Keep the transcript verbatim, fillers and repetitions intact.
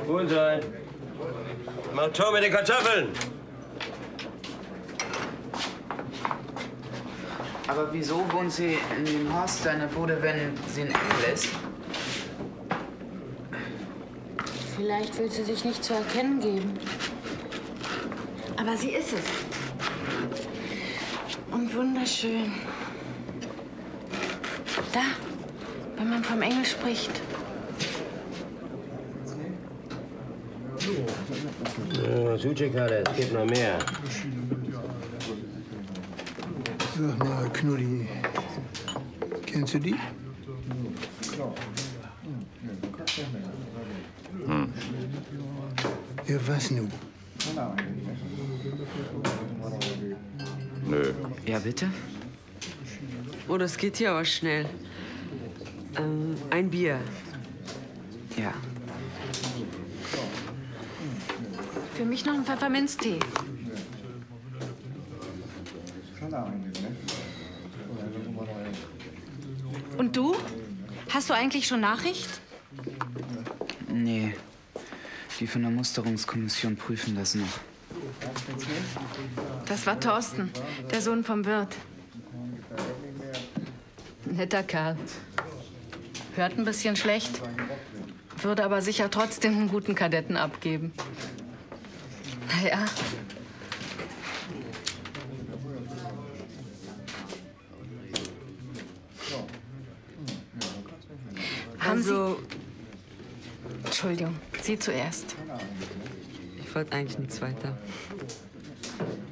Wohl sein. Mach Tor mit den Kartoffeln. Aber wieso wohnt sie in dem Haus seiner Bude, wenn sie ein Enkel ist? Vielleicht will sie sich nicht zu erkennen geben. Aber sie ist es. Und wunderschön. Da, wenn man vom Engel spricht. Ja, Suchekale, es gibt noch mehr. Sag mal, Knuddi, kennst du die? Hm. Ja, was nu? Nö. Ja, bitte? Oh, das geht hier aber schnell. Ähm, ein Bier. Ja. Für mich noch ein Pfefferminztee. Und du? Hast du eigentlich schon Nachricht? Nee. Die von der Musterungskommission prüfen das noch. Das war Thorsten, der Sohn vom Wirt. Netter Kerl. Hört ein bisschen schlecht, würde aber sicher trotzdem einen guten Kadetten abgeben. Na ja. Haben Also, Sie... Entschuldigung, Sie zuerst. ich wollte eigentlich nichts weiter.